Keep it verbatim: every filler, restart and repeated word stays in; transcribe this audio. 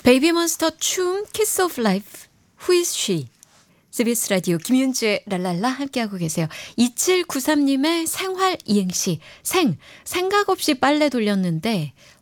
베이비몬스터 춤 키스 오브 라이프 Who is she? 씨비에스 라디오 김윤주의 랄랄라 함께하고 계세요. 이칠구삼 님의 생활 이행시 생 생각 없이 빨래 돌렸는데